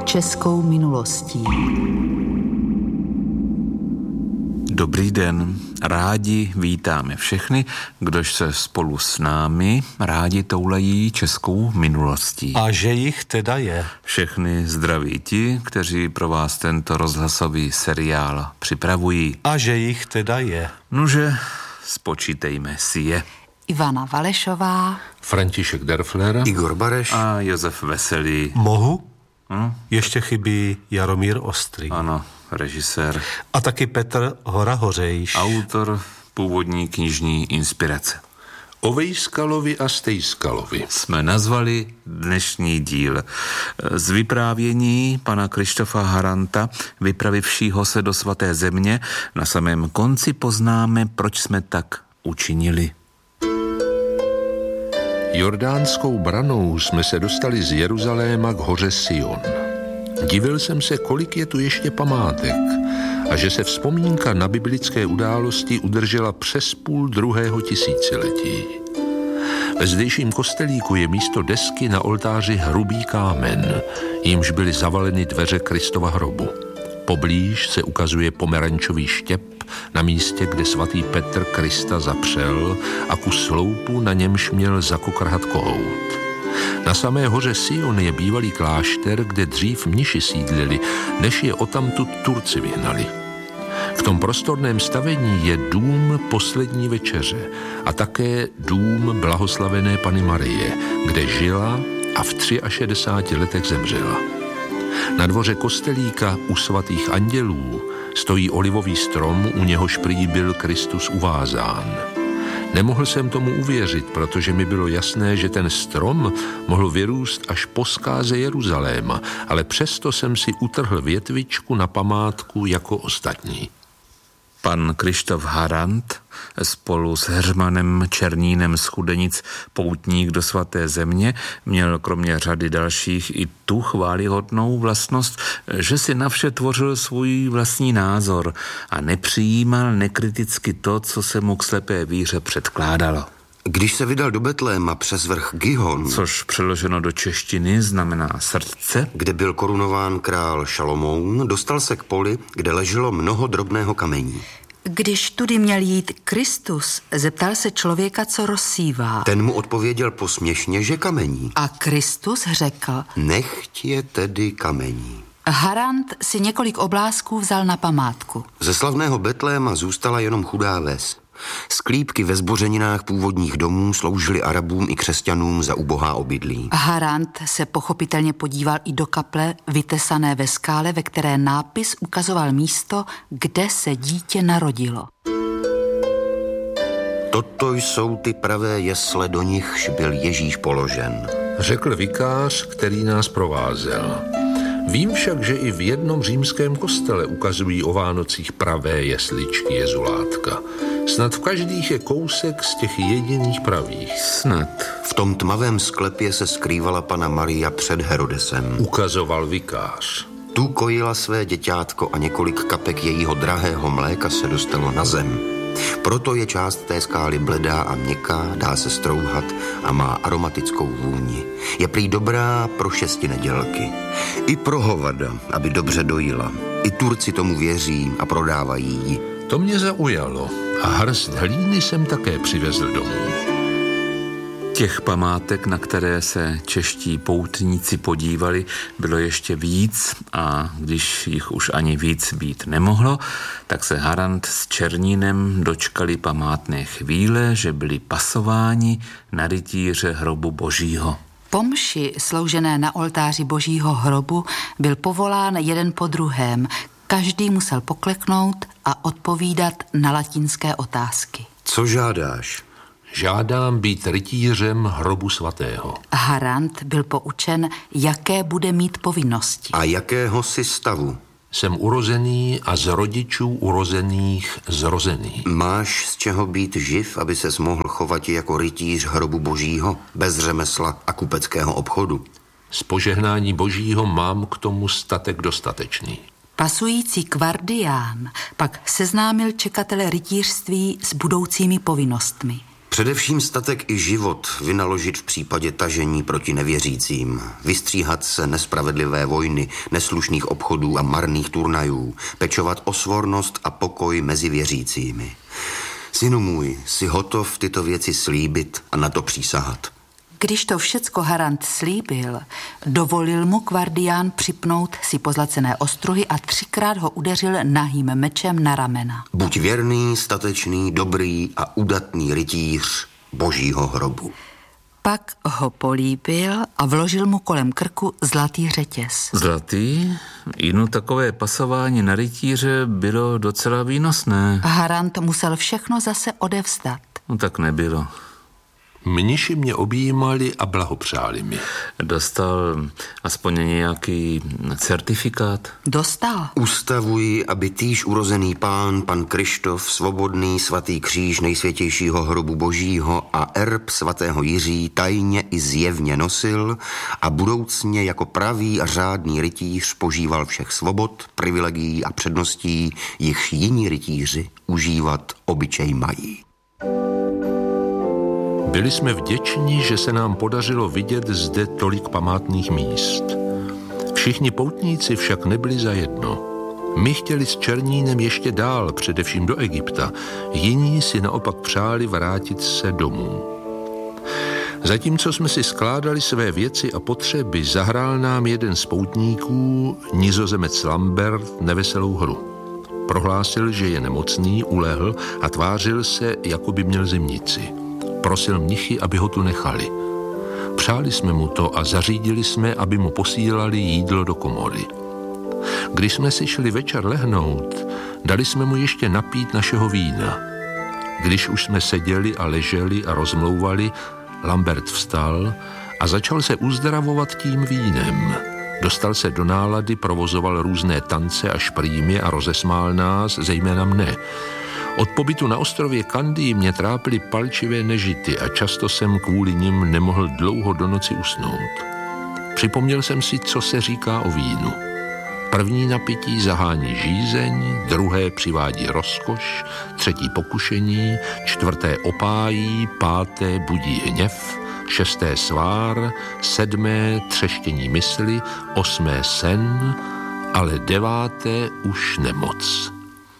českou minulostí. Dobrý den, rádi vítáme všechny, kdož se spolu s námi rádi toulají českou minulostí. A že jich teda je. Všechny zdraví ti, kteří pro vás tento rozhlasový seriál připravují. A že jich teda je. Nože, spočítejme si je. Ivana Valešová, František Derfler, Igor Bareš A Josef Veselý. Mohu? Ještě chybí Jaromír Ostrý. Ano, režisér. A taky Petr Hora-Hořejš. Autor původní knižní inspirace. o Vejskalovi a Stejskalovi. Jsme nazvali dnešní díl z vyprávění pana Krištofa Haranta, vypravivšího se do svaté země. Na samém konci poznáme, proč jsme tak učinili. Jordánskou branou jsme se dostali z Jeruzaléma k hoře Sion. Divil jsem se, kolik je tu ještě památek a že se vzpomínka na biblické události udržela přes půl druhého tisíciletí. Ve zdejším kostelíku je místo desky na oltáři hrubý kámen, jímž byly zavaleny dveře Kristova hrobu. Poblíž se ukazuje pomerančový štěp na místě, kde svatý Petr Krista zapřel a kus sloupu, na němž měl zakokrhat kohout. Na samé hoře Sion je bývalý klášter, kde dřív mniši sídlili, než je odtamtud Turci vyhnali. V tom prostorném stavení je dům poslední večeře a také dům blahoslavené Panny Marie, kde žila a v 63 letech zemřela. Na dvoře kostelíka u svatých andělů stojí olivový strom, u něhož prý byl Kristus uvázán. Nemohl jsem tomu uvěřit, protože mi bylo jasné, že ten strom mohl vyrůst až po zkáze Jeruzaléma, ale přesto jsem si utrhl větvičku na památku jako ostatní. Pan Krištof Harant spolu s Heřmanem Černínem z Chudenic, poutník do svaté země, měl kromě řady dalších i tu chvályhodnou vlastnost, že si na vše tvořil svůj vlastní názor a nepřijímal nekriticky to, co se mu k slepé víře předkládalo. Když se vydal do Betléma přes vrch Gihon, Což přeloženo do češtiny znamená srdce, kde byl korunován král Šalomoun, dostal se k poli, kde leželo mnoho drobného kamení. když tudy měl jít Kristus, zeptal se člověka, co rozsívá. Ten mu odpověděl posměšně, že kamení. A Kristus řekl: Nechť je tedy kamení. Harant si několik oblázků vzal na památku. Ze slavného Betléma zůstala jenom chudá ves. Sklípky ve zbořeninách původních domů sloužily Arabům i křesťanům za ubohá obydlí. Harant se pochopitelně podíval i do kaple vytesané ve skále, ve které nápis ukazoval místo, kde se dítě narodilo. Toto jsou ty pravé jesle, do nichž byl Ježíš položen, Řekl vikář, který nás provázel. Vím však, že i v jednom římském kostele ukazují o Vánocích pravé jesličky Jezulátka. Snad v každých je kousek z těch jediných pravých. snad. V tom tmavém sklepě se skrývala Panna Maria před Herodesem. Ukazoval vikář. Tu kojila své děťátko a několik kapek jejího drahého mléka se dostalo na zem. Proto je část té skály bledá a měkká, dá se strouhat a má aromatickou vůni. Je prý dobrá pro šestinedělky. I pro hovada, aby dobře dojila. I Turci tomu věří a prodávají ji. To mě zaujalo a hrst hlíny jsem také přivezl domů. Těch památek, na které se čeští poutníci podívali, bylo ještě víc a když jich už ani víc být nemohlo, tak se Harant s Černínem dočkali památné chvíle, že byli pasováni na rytíře hrobu Božího. Po mši sloužené na oltáři Božího hrobu byl povolán jeden po druhém. Každý musel pokleknout a odpovídat na latinské otázky. Co žádáš? Žádám být rytířem hrobu svatého. Harant byl poučen, jaké bude mít povinnosti. A jakého si stavu? Jsem urozený a z rodičů urozených zrozený. Máš z čeho být živ, aby ses mohl chovat jako rytíř hrobu Božího, bez řemesla a kupeckého obchodu? Z požehnání Božího mám k tomu statek dostatečný. Pasující kvardián pak seznámil čekatele rytířství s budoucími povinnostmi. Především statek i život vynaložit v případě tažení proti nevěřícím, vystříhat se nespravedlivé vojny, neslušných obchodů a marných turnajů, pečovat o svornost a pokoj mezi věřícími. Synu můj, jsi hotov tyto věci slíbit a na to přísahat. Když to všecko Harant slíbil, dovolil mu Kvardián připnout si pozlacené ostruhy a 3krát ho udeřil nahým mečem na ramena. Buď věrný, statečný, dobrý a udatný rytíř Božího hrobu. Pak ho políbil a vložil mu kolem krku zlatý řetěz. Zlatý? Jedno takové pasování na rytíře bylo docela výnosné. Harant musel všechno zase odevzdat. No tak nebylo. Mniši mě objímali a blahopřáli mi. Dostal aspoň nějaký certifikát? Dostal. Ustavuji, aby týž urozený pan Krištof, svobodný svatý kříž nejsvětějšího hrobu Božího a erb svatého Jiří tajně i zjevně nosil a budoucně jako pravý a řádný rytíř požíval všech svobod, privilegií a předností, jichž jiní rytíři užívat obyčej mají. Byli jsme vděční, že se nám podařilo vidět zde tolik památných míst. Všichni poutníci však nebyli zajedno. My chtěli s Černínem ještě dál, především do Egypta. Jiní si naopak přáli vrátit se domů. Zatímco jsme si skládali své věci a potřeby, zahrál nám jeden z poutníků, Nizozemec Lambert, neveselou hru. Prohlásil, že je nemocný, ulehl a tvářil se, jako by měl zimnici. Prosil mnichy, aby ho tu nechali. Přáli jsme mu to a zařídili jsme, aby mu posílali jídlo do komory. Když jsme si šli večer lehnout, dali jsme mu ještě napít našeho vína. Když už jsme seděli a leželi a rozmlouvali, Lambert vstal a začal se uzdravovat tím vínem. Dostal se do nálady, provozoval různé tance a šprýmy a rozesmál nás, zejména mne. Od pobytu na ostrově Kandii mě trápily palčivé nežity a často jsem kvůli nim nemohl dlouho do noci usnout. Připomněl jsem si, co se říká o vínu. První napití zahání žízeň, druhé přivádí rozkoš, třetí pokušení, čtvrté opájí, páté budí hněv, šesté svár, sedmé třeštění mysli, osmé sen, ale deváté už nemoc.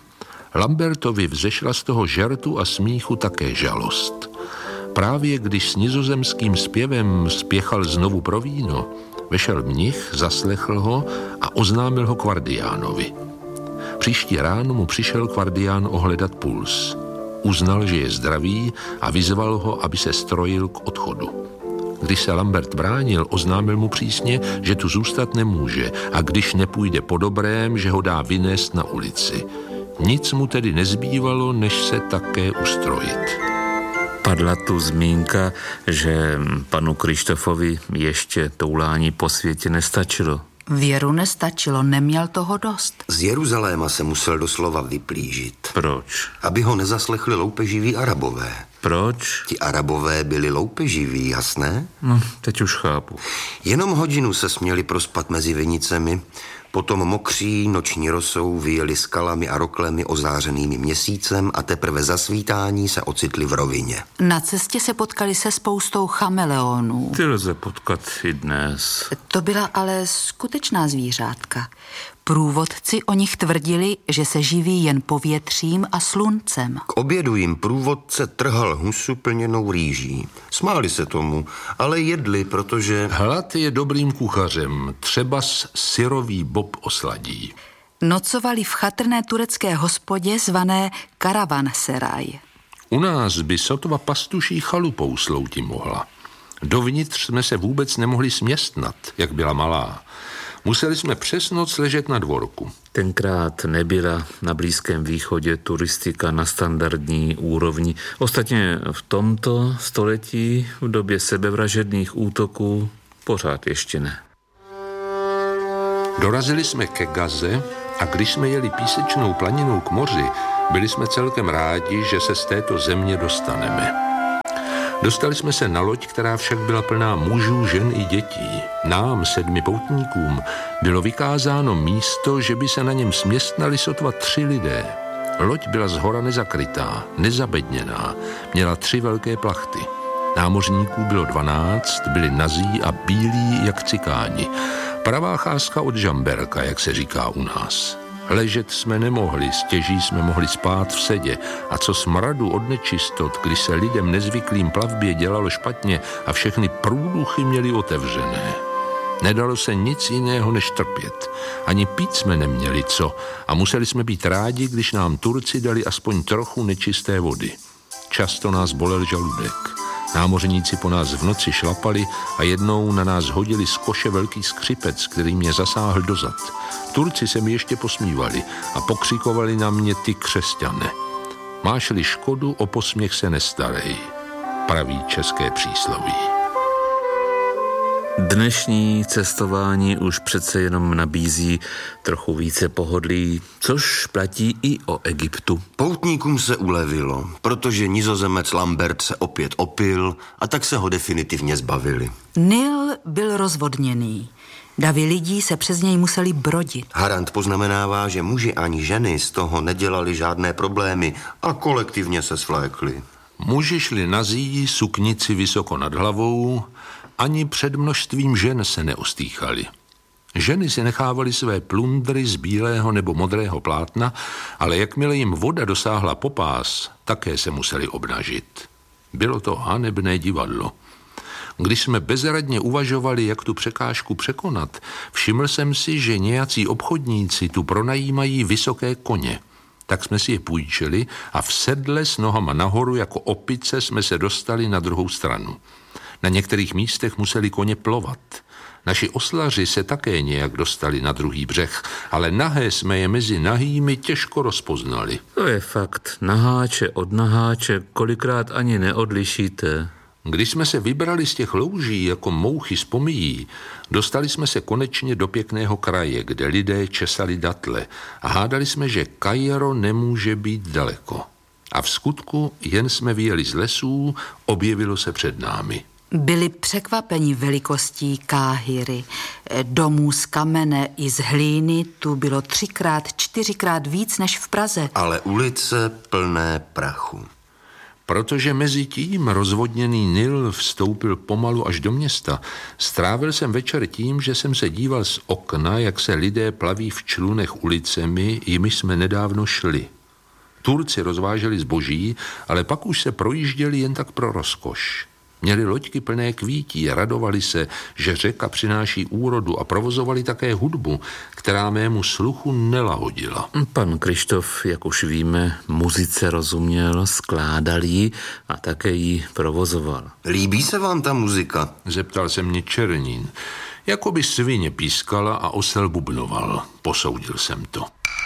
Lambertovi vzešla z toho žertu a smíchu také žalost. Právě když s nizozemským zpěvem spěchal znovu pro víno, vešel mnich, zaslechl ho a oznámil ho Kvardiánovi. Příští ráno mu přišel Kvardián ohledat puls. Uznal, že je zdravý a vyzval ho, aby se strojil k odchodu. Když se Lambert bránil, oznámil mu přísně, že tu zůstat nemůže a když nepůjde po dobrém, že ho dá vynést na ulici. Nic mu tedy nezbývalo, než se také ustrojit. Padla tu zmínka, že panu Krištofovi ještě toulání po světě nestačilo. Věru nestačilo, neměl toho dost. Z Jeruzaléma se musel doslova vyplížit. Proč? Aby ho nezaslechli loupeživí Arabové. Proč? Ti Arabové byli loupeživí, jasné? No, teď už chápu. Jenom hodinu se směli prospat mezi vinicemi, potom mokří noční rosou vyjeli skalami a roklemi ozářenými měsícem a teprve za svítání se ocitli v rovině. Na cestě se potkali se spoustou chameleonů. Ty lze potkat i dnes. To byla ale skutečná zvířátka. Průvodci o nich tvrdili, že se živí jen povětřím a sluncem. K obědu jim průvodce trhal husu plněnou rýží. Smáli se tomu, ale jedli, protože... Hlad je dobrým kuchařem, třeba syrový bob osladí. Nocovali v chatrné turecké hospodě zvané Karavanseraj. U nás by sotva pastuší chalupou slouti mohla. Dovnitř jsme se vůbec nemohli směstnat, jak byla malá. Museli jsme přes noc ležet na dvorku. Tenkrát nebyla na Blízkém východě turistika na standardní úrovni. Ostatně v tomto století, v době sebevražedných útoků, pořád ještě ne. Dorazili jsme ke Gaze a když jsme jeli písečnou planinou k moři, byli jsme celkem rádi, že se z této země dostaneme. Dostali jsme se na loď, která však byla plná mužů, žen i dětí. Nám, 7 poutníkům, bylo vykázáno místo, že by se na něm směstnali sotva 3 lidé. Loď byla zhora nezakrytá, nezabedněná, měla 3 velké plachty. Námořníků bylo 12, byli nazí a bílí jak cikáni. Pravá cházka od žamberka, jak se říká u nás. Ležet jsme nemohli, stěží jsme mohli spát v sedě. A co smradu od nečistot, kdy se lidem nezvyklým plavbě dělalo špatně a všechny průduchy měli otevřené. Nedalo se nic jiného než trpět. Ani pít jsme neměli co a museli jsme být rádi, když nám Turci dali aspoň trochu nečisté vody. Často nás bolel žaludek. Námořníci po nás v noci šlapali a jednou na nás hodili z koše velký skřipec, který mě zasáhl do zad. Turci se mi ještě posmívali a pokřikovali na mě ty křesťané. Máš-li škodu, o posměch se nestarej, praví české přísloví. Dnešní cestování už přece jenom nabízí trochu více pohodlí, což platí i o Egyptu. Poutníkům se ulevilo, protože Nizozemec Lambert se opět opil a tak se ho definitivně zbavili. Nil byl rozvodněný. Davy lidí se přes něj museli brodit. Harant poznamenává, že muži ani ženy z toho nedělali žádné problémy a kolektivně se svlékli. Muži šli nazí, suknici vysoko nad hlavou, ani před množstvím žen se neostýchali. Ženy si nechávaly své plundry z bílého nebo modrého plátna, ale jakmile jim voda dosáhla po pás, také se museli obnažit. Bylo to hanebné divadlo. Když jsme bezradně uvažovali, jak tu překážku překonat, všiml jsem si, že nějací obchodníci tu pronajímají vysoké koně. Tak jsme si je půjčili a v sedle s nohama nahoru jako opice jsme se dostali na druhou stranu. Na některých místech museli koně plovat. Naši oslaři se také nějak dostali na druhý břeh, ale nahé jsme je mezi nahými těžko rozpoznali. To je fakt. Naháče od naháče kolikrát ani neodlišíte. Když jsme se vybrali z těch louží jako mouchy z pomíjí, dostali jsme se konečně do pěkného kraje, kde lidé česali datle a hádali jsme, že Kairo nemůže být daleko. A v skutku jen jsme vyjeli z lesů, objevilo se před námi. Byli překvapeni velikostí Káhiry. Domů z kamene i z hlíny tu bylo 3x, 4x víc než v Praze. Ale ulice plné prachu. Protože mezi tím rozvodněný Nil vstoupil pomalu až do města, strávil jsem večer tím, že jsem se díval z okna, jak se lidé plaví v člunech ulicemi, jimiž jsme nedávno šli. Turci rozváželi zboží, ale pak už se projížděli jen tak pro rozkoš. Měli loďky plné kvítí, radovali se, že řeka přináší úrodu a provozovali také hudbu, která mému sluchu nelahodila. Pan Kryštof, jak už víme, muzice rozuměl, skládal ji a také ji provozoval. Líbí se vám ta muzika? Zeptal se mě Černín. Jakoby svině pískala a osel bubnoval. Posoudil jsem to.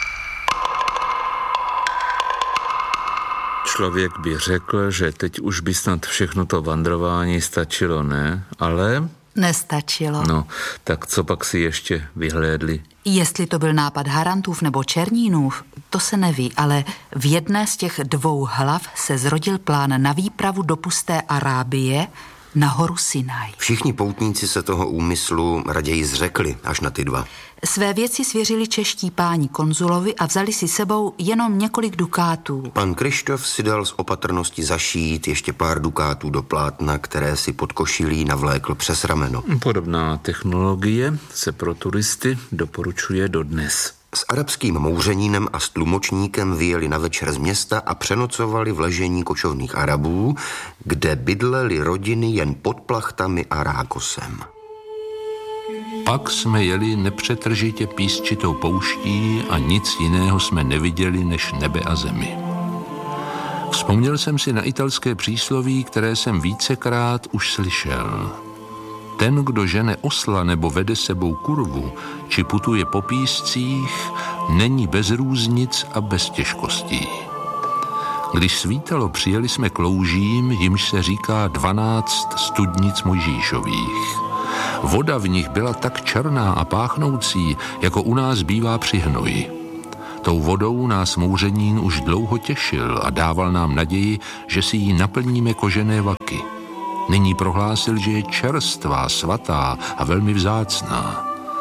Člověk by řekl, že teď už by snad všechno to vandrování stačilo, ne? Ale... Nestačilo. No, tak co pak si ještě vyhlédli? Jestli to byl nápad Harantův nebo Černínův, to se neví, ale v jedné z těch 2 hlav se zrodil plán na výpravu do pusté Arábie na horu Sinaj. Všichni poutníci se toho úmyslu raději zřekli až na ty 2. Své věci svěřili čeští páni konzulovi a vzali si sebou jenom několik dukátů. Pan Kryštof si dal z opatrnosti zašít ještě pár dukátů do plátna, které si pod košilí navlékl přes rameno. Podobná technologie se pro turisty doporučuje dodnes. S arabským mouřenínem a s tlumočníkem vyjeli na večer z města a přenocovali v ležení kočovných Arabů, kde bydlely rodiny jen pod plachtami a rákosem. Pak jsme jeli nepřetržitě písčitou pouští a nic jiného jsme neviděli než nebe a zemi. Vzpomněl jsem si na italské přísloví, které jsem vícekrát už slyšel. Ten, kdo žene osla nebo vede sebou kurvu, či putuje po píscích, není bez různic a bez těžkostí. Když svítalo, přijeli jsme k loužím, jimž se říká 12 studnic Mojžíšových. Voda v nich byla tak černá a páchnoucí, jako u nás bývá při hnoji. Tou vodou nás mouřenín už dlouho těšil a dával nám naději, že si jí naplníme kožené vaky. Nyní prohlásil, že je čerstvá, svatá a velmi vzácná.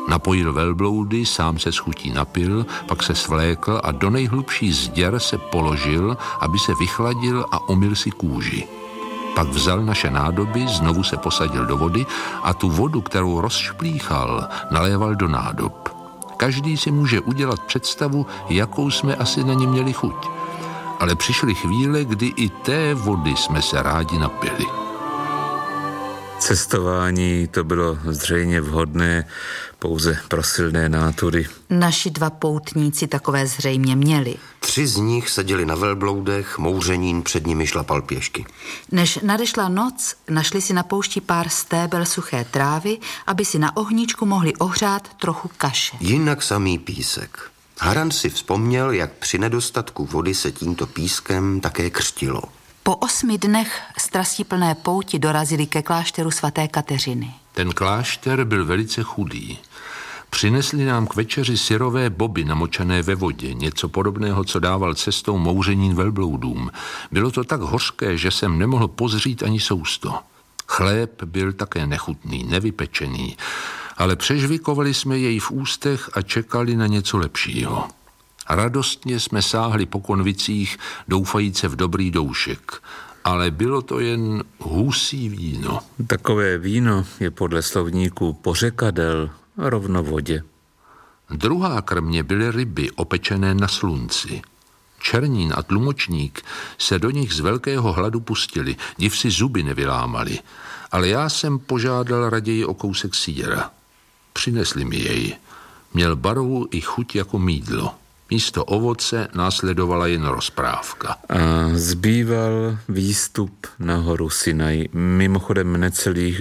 Napojil velbloudy, sám se s chutí napil, pak se svlékl a do nejhlubší zděr se položil, aby se vychladil a omyl si kůži. Pak vzal naše nádoby, znovu se posadil do vody a tu vodu, kterou rozšplíchal, naléval do nádob. Každý si může udělat představu, jakou jsme asi na ně měli chuť. Ale přišly chvíle, kdy i té vody jsme se rádi napili. Cestování to bylo zřejmě vhodné pouze pro silné nátury. Naši 2 poutníci takové zřejmě měli. 3 z nich seděli na velbloudech, Mouřenín před nimi šlapal pěšky. Než nadešla noc, našli si na poušti pár stébel suché trávy, aby si na ohníčku mohli ohřát trochu kaše. Jinak samý písek. Harant si vzpomněl, jak při nedostatku vody se tímto pískem také křtilo. Po 8 dnech strastiplné pouti dorazili ke klášteru svaté Kateřiny. Ten klášter byl velice chudý. Přinesli nám k večeři syrové boby namočené ve vodě, něco podobného, co dával cestou Mouřenín velbloudům. Bylo to tak hořké, že jsem nemohl pozřít ani sousto. Chléb byl také nechutný, nevypečený, ale přežvikovali jsme jej v ústech a čekali na něco lepšího. Radostně jsme sáhli po konvicích, doufajíce v dobrý doušek, ale bylo to jen husí víno. Takové víno je podle slovníku pořekadel rovno vodě. Druhá krmě byly ryby opečené na slunci. Černín a tlumočník se do nich z velkého hladu pustili, div si zuby nevylámali, ale já jsem požádal raději o kousek sýra. Přinesli mi jej. Měl barvu i chuť jako mýdlo. Místo ovoce následovala jen rozprávka. A zbýval výstup na horu Sinaj, mimochodem necelých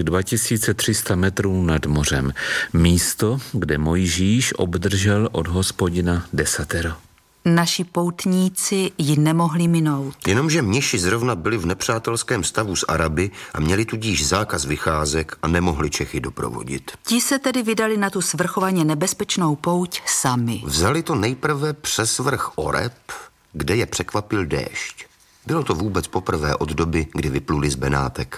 2300 metrů nad mořem. Místo, kde Mojžíš obdržel od Hospodina desatero. Naši poutníci ji nemohli minout. Jenomže mniši zrovna byli v nepřátelském stavu s Araby a měli tudíž zákaz vycházek a nemohli Čechy doprovodit. Ti se tedy vydali na tu svrchovaně nebezpečnou pouť sami. Vzali to nejprve přes vrch Oreb, kde je překvapil déšť. Bylo to vůbec poprvé od doby, kdy vypluli z Benátek.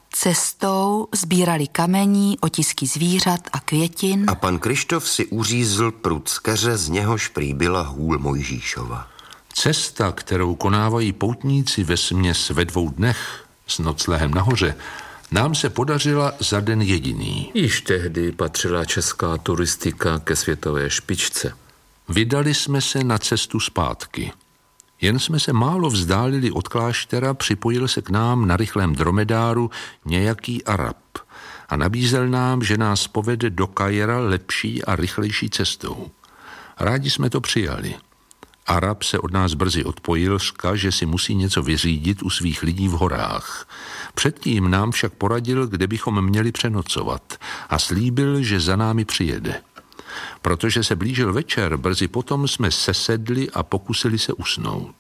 Cestou sbírali kamení, otisky zvířat a květin. A pan Kryštof si uřízl prut z keře, z něhož prý byla hůl Mojžíšova. Cesta, kterou konávají poutníci vesměs ve 2 dnech s noclehem nahoře, nám se podařila za den jediný. Již tehdy patřila česká turistika ke světové špičce. Vydali jsme se na cestu zpátky. Jen jsme se málo vzdálili od kláštera, připojil se k nám na rychlém dromedáru nějaký Arab a nabízel nám, že nás povede do Kaira lepší a rychlejší cestou. Rádi jsme to přijali. Arab se od nás brzy odpojil, řekl, že si musí něco vyřídit u svých lidí v horách. Předtím nám však poradil, kde bychom měli přenocovat a slíbil, že za námi přijede. Protože se blížil večer, brzy potom jsme sesedli a pokusili se usnout.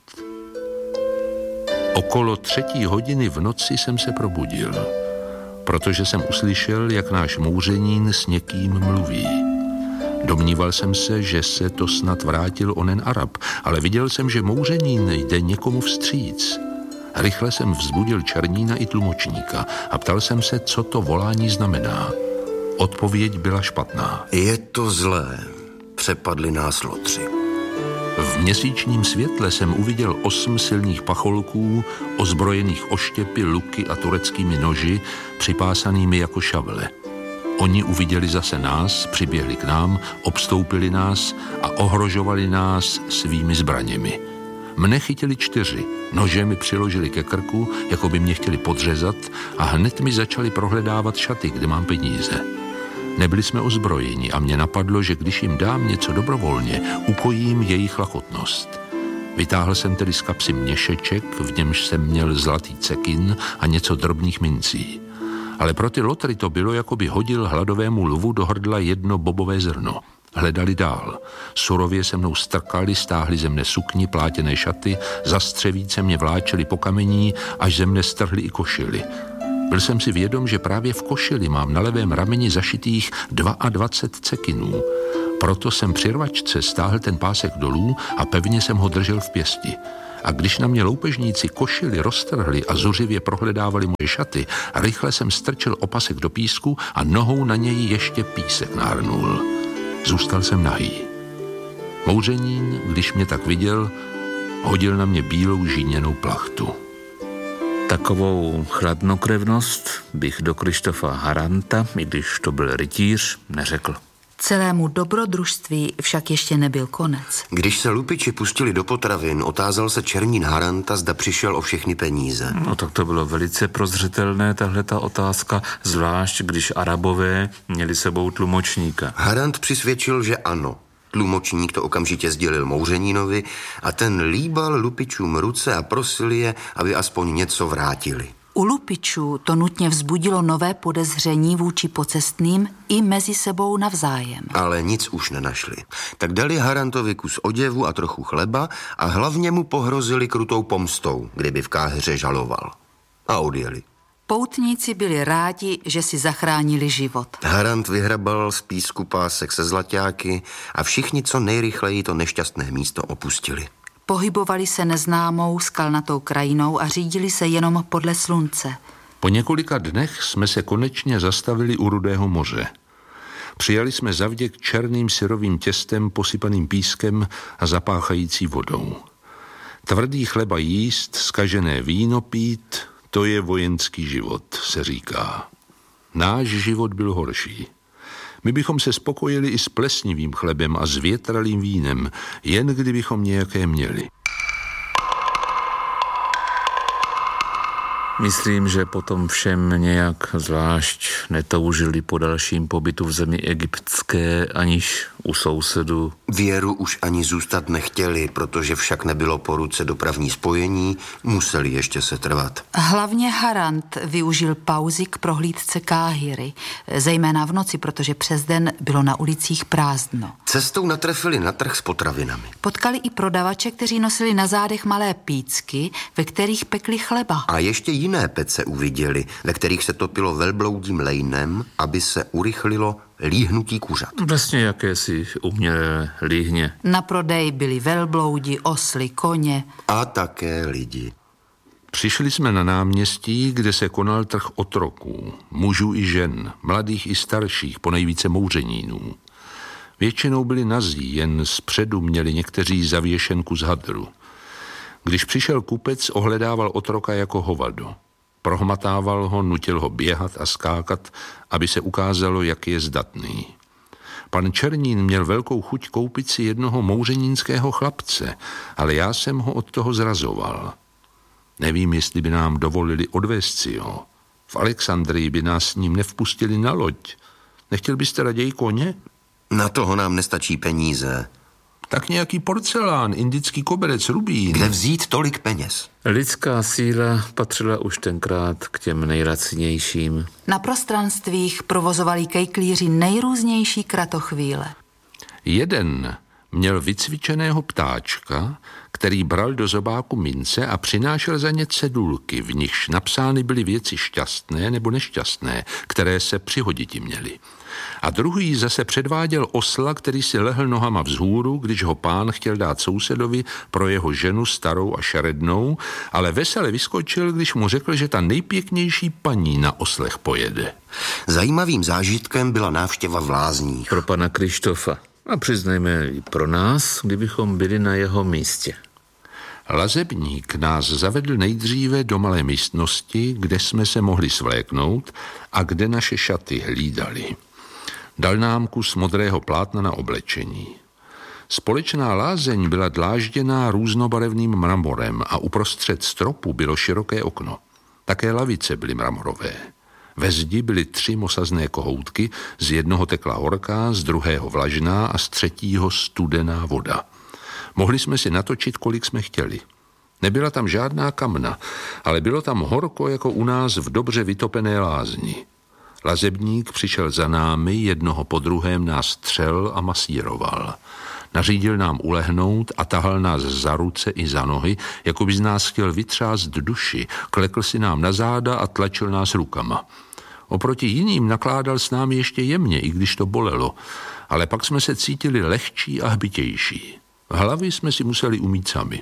Okolo 3. hodiny v noci jsem se probudil, protože jsem uslyšel, jak náš Mouřenín s někým mluví. Domníval jsem se, že se to snad vrátil onen Arab, ale viděl jsem, že Mouřenín jde někomu vstříc. Rychle jsem vzbudil Černína i tlumočníka a ptal jsem se, co to volání znamená. Odpověď byla špatná. Je to zlé. Přepadli nás lotři. V měsíčním světle jsem uviděl 8 silných pacholků, ozbrojených oštěpy, luky a tureckými noži, připásanými jako šavle. Oni uviděli zase nás, přiběhli k nám, obstoupili nás a ohrožovali nás svými zbraněmi. Mne chytili 4, nože mi přiložili ke krku, jako by mě chtěli podřezat a hned mi začali prohledávat šaty, kde mám peníze. Nebyli jsme ozbrojeni a mě napadlo, že když jim dám něco dobrovolně, ukojím jejich lachotnost. Vytáhl jsem tedy z kapsy měšeček, v němž jsem měl zlatý cekin a něco drobných mincí. Ale pro ty lotry to bylo, jako by hodil hladovému lvu do hrdla 1 bobové zrno. Hledali dál. Surově se mnou strkali, stáhli ze mne sukni, plátěné šaty, za střevíce mě vláčeli po kamení, až ze mne strhli i košily. Byl jsem si vědom, že právě v košili mám na levém rameni zašitých 22 cekinů. Proto jsem při rvačce stáhl ten pásek dolů a pevně jsem ho držel v pěsti. A když na mě loupežníci košili roztrhli a zuřivě prohledávali moje šaty, rychle jsem strčil opasek do písku a nohou na něj ještě písek nahrnul. Zůstal jsem nahý. Mouřenín, když mě tak viděl, hodil na mě bílou žíněnou plachtu. Takovou chladnokrevnost bych do Krištofa Haranta, i když to byl rytíř, neřekl. Celému dobrodružství však ještě nebyl konec. Když se lupiči pustili do potravin, otázal se Černín Haranta, zda přišel o všechny peníze. No tak to bylo velice prozřetelné, tahleta otázka, zvlášť když Arabové měli sebou tlumočníka. Harant přisvědčil, že ano. Tlumočník to okamžitě sdělil Mouřenínovi a ten líbal lupičům ruce a prosil je, aby aspoň něco vrátili. U lupičů to nutně vzbudilo nové podezření vůči pocestným i mezi sebou navzájem. Ale nic už nenašli. Tak dali Harantovi kus oděvu a trochu chleba a hlavně mu pohrozili krutou pomstou, kdyby v Káhiře žaloval. A odjeli. Poutníci byli rádi, že si zachránili život. Harant vyhrabal z písku pásek se zlaťáky a všichni co nejrychleji to nešťastné místo opustili. Pohybovali se neznámou skalnatou krajinou a řídili se jenom podle slunce. Po několika dnech jsme se konečně zastavili u Rudého moře. Přijali jsme zavděk černým syrovým těstem posypaným pískem a zapáchající vodou. Tvrdý chleba jíst, zkažené víno pít, to je vojenský život, se říká. Náš život byl horší. My bychom se spokojili i s plesnivým chlebem a s větralým vínem, jen kdybychom nějaké měli. Myslím, že potom všem nějak zvlášť netoužili po dalším pobytu v zemi egyptské, aniž u sousedů. Věru už ani zůstat nechtěli, protože však nebylo po ruce dopravní spojení, museli ještě se trvat. Hlavně Harant využil pauzy k prohlídce Káhiry, zejména v noci, protože přes den bylo na ulicích prázdno. Cestou natrefili na trh s potravinami. Potkali i prodavače, kteří nosili na zádech malé pícky, ve kterých pekli chleba. A ještě jiné pece uviděli, ve kterých se topilo velbloudím lejnem, aby se urychlilo líhnutí kuřat. Vlastně jakési umělé líhně. Na prodej byli velbloudi, osly, koně. A také lidi. Přišli jsme na náměstí, kde se konal trh otroků, mužů i žen, mladých i starších, ponejvíce Mouřenínů. Většinou byli nazí, jen zpředu měli někteří zavěšen kus hadru. Když přišel kupec, ohledával otroka jako hovado. Prohmatával ho, nutil ho běhat a skákat, aby se ukázalo, jak je zdatný. Pan Černín měl velkou chuť koupit si jednoho mouřenínského chlapce, ale já jsem ho od toho zrazoval. Nevím, jestli by nám dovolili odvést si ho. V Alexandrii by nás s ním nevpustili na loď. Nechtěl byste raději koně? Na toho nám nestačí peníze. Tak nějaký porcelán, indický koberec, rubín. Kde vzít tolik peněz? Lidská síla patřila už tenkrát k těm nejracnějším. Na prostranstvích provozovali kejklíři nejrůznější kratochvíle. Jeden měl vycvičeného ptáčka, který bral do zobáku mince a přinášel za ně cedulky, v nichž napsány byly věci šťastné nebo nešťastné, které se přihoditi měly. A druhý zase předváděl osla, který si lehl nohama vzhůru, když ho pán chtěl dát sousedovi pro jeho ženu starou a šerednou, ale vesele vyskočil, když mu řekl, že ta nejpěknější paní na oslech pojede. Zajímavým zážitkem byla návštěva v lázních. Pro pana Krištofa. A přiznejme i pro nás, kdybychom byli na jeho místě. Lazebník nás zavedl nejdříve do malé místnosti, kde jsme se mohli svléknout a kde naše šaty hlídali. Dal nám kus modrého plátna na oblečení. Společná lázeň byla dlážděná různobarevným mramorem a uprostřed stropu bylo široké okno. Také lavice byly mramorové. Ve zdi byly 3 mosazné kohoutky, z jednoho tekla horká, z druhého vlažná a z třetího studená voda. Mohli jsme si natočit, kolik jsme chtěli. Nebyla tam žádná kamna, ale bylo tam horko jako u nás v dobře vytopené lázni. Lazebník přišel za námi, jednoho po druhém nás třel a masíroval. Nařídil nám ulehnout a tahal nás za ruce i za nohy, jako by z nás chtěl vytřást duši, klekl si nám na záda a tlačil nás rukama. Oproti jiným nakládal s námi ještě jemně, i když to bolelo, ale pak jsme se cítili lehčí a hbitější. Hlavy jsme si museli umýt sami.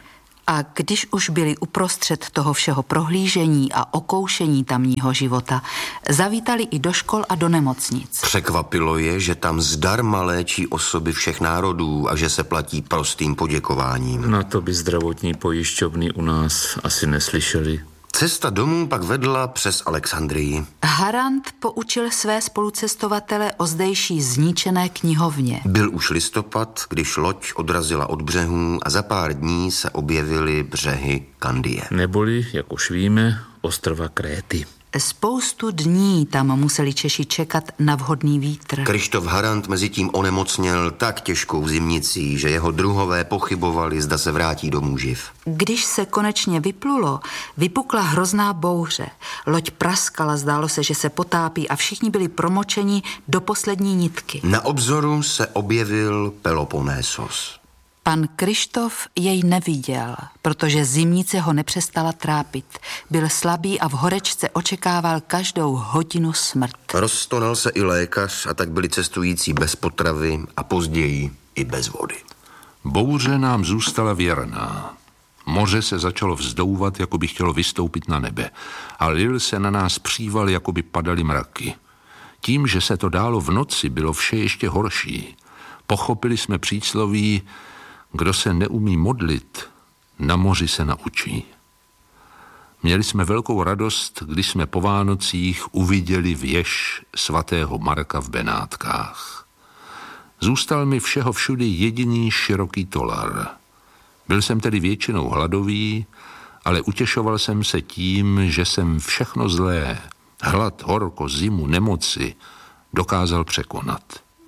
A když už byli uprostřed toho všeho prohlížení a okoušení tamního života, zavítali i do škol a do nemocnic. Překvapilo je, že tam zdarma léčí osoby všech národů a že se platí prostým poděkováním. Na to by zdravotní pojišťovny u nás asi neslyšeli. Cesta domů pak vedla přes Alexandrii. Harant poučil své spolucestovatele o zdejší zničené knihovně. Byl už listopad, když loď odrazila od břehů a za pár dní se objevily břehy Kandie. Neboli, jak už víme, ostrova Kréty. Spoustu dní tam museli Češi čekat na vhodný vítr. Krištof Harant mezitím onemocněl tak těžkou zimnicí, že jeho druhové pochybovali, zda se vrátí domů živ. Když se konečně vyplulo, vypukla hrozná bouře. Loď praskala, zdálo se, že se potápí a všichni byli promočeni do poslední nitky. Na obzoru se objevil Peloponésos. Pan Krištof jej neviděl, protože zimnice ho nepřestala trápit. Byl slabý a v horečce očekával každou hodinu smrt. Roztonal se i lékař a tak byli cestující bez potravy a později i bez vody. Bouře nám zůstala věrná. Moře se začalo vzdouvat, jako by chtělo vystoupit na nebe a lil se na nás příval, jako by padaly mraky. Tím, že se to dálo v noci, bylo vše ještě horší. Pochopili jsme přísloví: kdo se neumí modlit, na moři se naučí. Měli jsme velkou radost, když jsme po Vánocích uviděli věž svatého Marka v Benátkách. Zůstal mi všeho všudy jediný široký tolar. Byl jsem tedy většinou hladový, ale utěšoval jsem se tím, že jsem všechno zlé, hlad, horko, zimu, nemoci, dokázal překonat.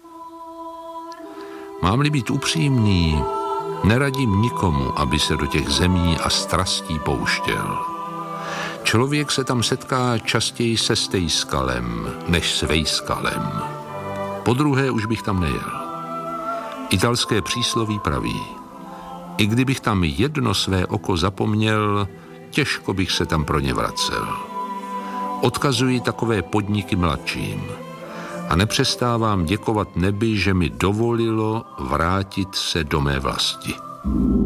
Mám-li být upřímný, neradím nikomu, aby se do těch zemí a strastí pouštěl. Člověk se tam setká častěji se stejskalem, než s vejskalem. Podruhé už bych tam nejel. Italské přísloví praví: i kdybych tam jedno své oko zapomněl, těžko bych se tam pro ně vracel. Odkazuji takové podniky mladším a nepřestávám děkovat nebi, že mi dovolilo vrátit se do mé vlasti.